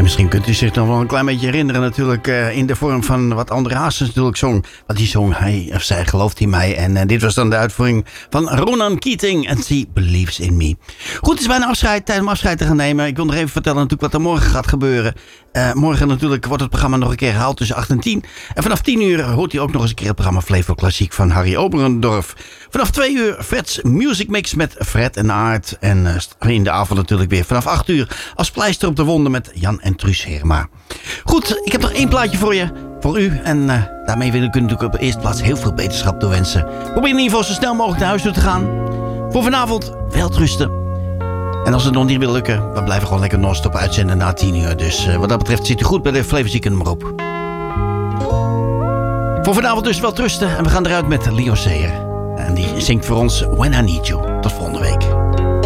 En misschien kunt u zich nog wel een klein beetje herinneren natuurlijk in de vorm van wat André Hazes natuurlijk zong. Want die zong hij of zij gelooft in mij. En dit was dan de uitvoering van Ronan Keating en She Believes in Me. Goed, het is bijna tijd om afscheid te gaan nemen. Ik wil nog even vertellen natuurlijk wat er morgen gaat gebeuren. Morgen natuurlijk wordt het programma nog een keer herhaald tussen 8 en 10. En vanaf 10 uur hoort u ook nog eens een keer het programma Flevo Klassiek van Harry Oberendorf. Vanaf 2 uur Fred's Music Mix met Fred en Aart. En in de avond natuurlijk weer vanaf 8 uur als pleister op de wonden met Jan en Truus Herma. Goed, ik heb nog 1 plaatje voor u. En daarmee wil ik u natuurlijk op de eerste plaats heel veel beterschap toewensen. Probeer in ieder geval zo snel mogelijk naar huis toe te gaan. Voor vanavond welterusten. En als het nog niet wil lukken, we blijven gewoon lekker non-stop uitzenden na 10 uur. Dus wat dat betreft zit u goed bij de Flevoziek en noem maar op. Voor vanavond dus welterusten. En we gaan eruit met Leo Sayer. En die zingt voor ons When I Need You. Tot volgende week.